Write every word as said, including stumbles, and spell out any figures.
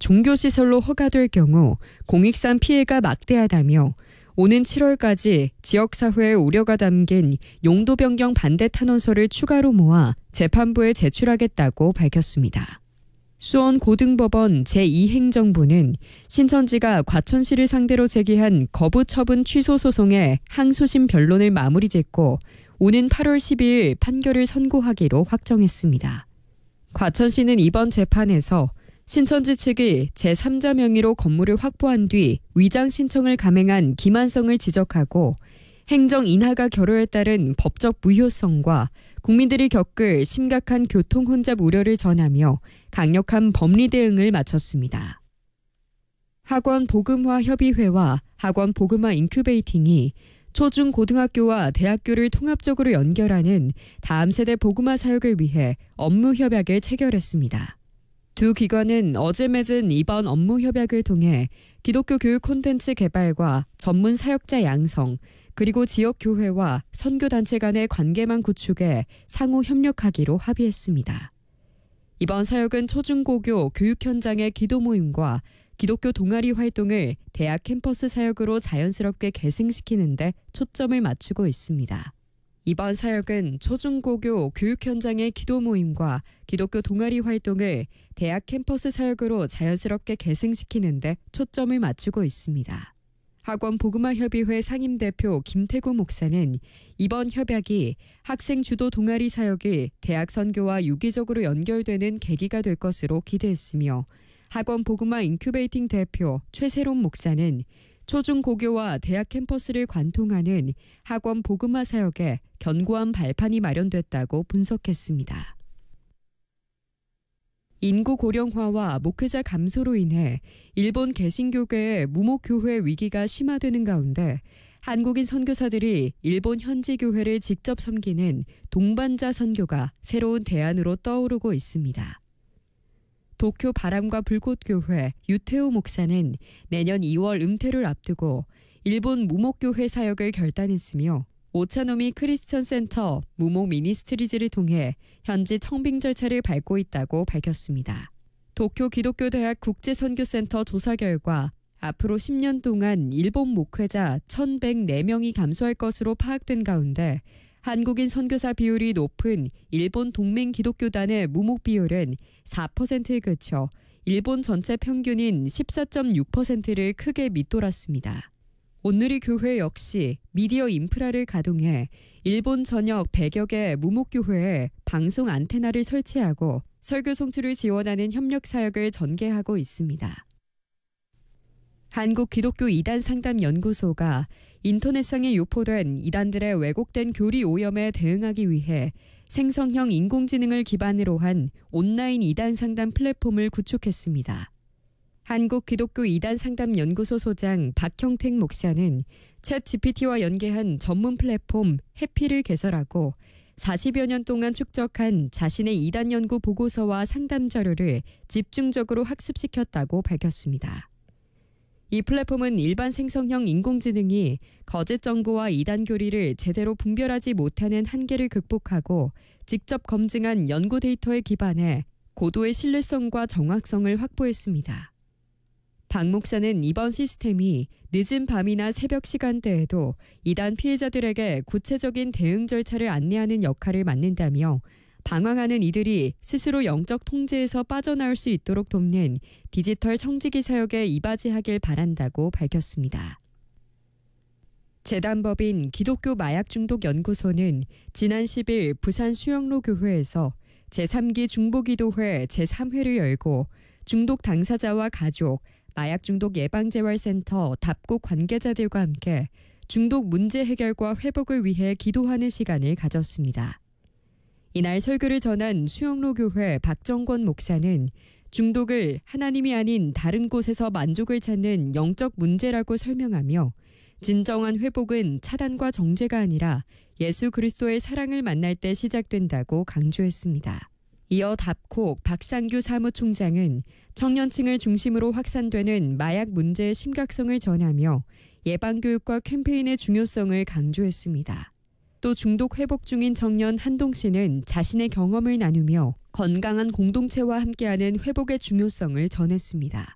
종교시설로 허가될 경우 공익상 피해가 막대하다며 오는 칠월까지 지역사회의 우려가 담긴 용도 변경 반대 탄원서를 추가로 모아 재판부에 제출하겠다고 밝혔습니다. 수원고등법원 제이 행정부는 신천지가 과천시를 상대로 제기한 거부처분 취소 소송의 항소심 변론을 마무리 짓고 오는 팔월 십이일 판결을 선고하기로 확정했습니다. 과천시는 이번 재판에서 신천지 측이 제삼자 명의로 건물을 확보한 뒤 위장 신청을 감행한 기만성을 지적하고 행정 인하가 결여에 따른 법적 무효성과 국민들이 겪을 심각한 교통 혼잡 우려를 전하며 강력한 법리 대응을 마쳤습니다. 학원 복음화 협의회와 학원 복음화 인큐베이팅이 초중 고등학교와 대학교를 통합적으로 연결하는 다음 세대 복음화 사역을 위해 업무 협약을 체결했습니다. 두 기관은 어제 맺은 이번 업무 협약을 통해 기독교 교육 콘텐츠 개발과 전문 사역자 양성, 그리고 지역 교회와 선교단체 간의 관계망 구축에 상호 협력하기로 합의했습니다. 이번 사역은 초중고교 교육 현장의 기도 모임과 기독교 동아리 활동을 대학 캠퍼스 사역으로 자연스럽게 계승시키는 데 초점을 맞추고 있습니다. 이번 사역은 초중고교 교육 현장의 기도 모임과 기독교 동아리 활동을 대학 캠퍼스 사역으로 자연스럽게 계승시키는 데 초점을 맞추고 있습니다. 학원 복음화협의회 상임대표 김태구 목사는 이번 협약이 학생 주도 동아리 사역이 대학 선교와 유기적으로 연결되는 계기가 될 것으로 기대했으며 학원 복음화 인큐베이팅 대표 최세롬 목사는 초중고교와 대학 캠퍼스를 관통하는 학원 복음화 사역에 견고한 발판이 마련됐다고 분석했습니다. 인구 고령화와 목회자 감소로 인해 일본 개신교계의 무목교회 위기가 심화되는 가운데 한국인 선교사들이 일본 현지 교회를 직접 섬기는 동반자 선교가 새로운 대안으로 떠오르고 있습니다. 도쿄 바람과 불꽃교회 유태호 목사는 내년 이월 은퇴를 앞두고 일본 무목교회 사역을 결단했으며 오차노미 크리스천 센터 무목 미니스트리즈를 통해 현지 청빙 절차를 밟고 있다고 밝혔습니다. 도쿄 기독교대학 국제선교센터 조사 결과 앞으로 십 년 동안 일본 목회자 천백사 명이 감소할 것으로 파악된 가운데 한국인 선교사 비율이 높은 일본 동맹 기독교단의 무목 비율은 사 퍼센트에 그쳐 일본 전체 평균인 십사 점 육 퍼센트를 크게 밑돌았습니다. 온누리 교회 역시 미디어 인프라를 가동해 일본 전역 백여 개 무목교회에 방송 안테나를 설치하고 설교 송출을 지원하는 협력 사역을 전개하고 있습니다. 한국 기독교 이단 상담 연구소가 인터넷상에 유포된 이단들의 왜곡된 교리 오염에 대응하기 위해 생성형 인공지능을 기반으로 한 온라인 이단 상담 플랫폼을 구축했습니다. 한국 기독교 이단 상담 연구소 소장 박형택 목사는 챗 지피티와 연계한 전문 플랫폼 해피를 개설하고 사십여 년 동안 축적한 자신의 이단 연구 보고서와 상담 자료를 집중적으로 학습시켰다고 밝혔습니다. 이 플랫폼은 일반 생성형 인공지능이 거짓 정보와 이단 교리를 제대로 분별하지 못하는 한계를 극복하고 직접 검증한 연구 데이터에 기반해 고도의 신뢰성과 정확성을 확보했습니다. 박 목사는 이번 시스템이 늦은 밤이나 새벽 시간대에도 이단 피해자들에게 구체적인 대응 절차를 안내하는 역할을 맡는다며 방황하는 이들이 스스로 영적 통제에서 빠져나올 수 있도록 돕는 디지털 청지기 사역에 이바지하길 바란다고 밝혔습니다. 재단법인 기독교 마약중독연구소는 지난 십일 부산 수영로 교회에서 제삼 기 중보기도회 제삼 회를 열고 중독 당사자와 가족, 마약중독예방재활센터 답곡 관계자들과 함께 중독 문제 해결과 회복을 위해 기도하는 시간을 가졌습니다. 이날 설교를 전한 수영로 교회 박정권 목사는 중독을 하나님이 아닌 다른 곳에서 만족을 찾는 영적 문제라고 설명하며 진정한 회복은 차단과 정죄가 아니라 예수 그리스도의 사랑을 만날 때 시작된다고 강조했습니다. 이어 답콕 박상규 사무총장은 청년층을 중심으로 확산되는 마약 문제의 심각성을 전하며 예방교육과 캠페인의 중요성을 강조했습니다. 또 중독 회복 중인 청년 한동 씨는 자신의 경험을 나누며 건강한 공동체와 함께하는 회복의 중요성을 전했습니다.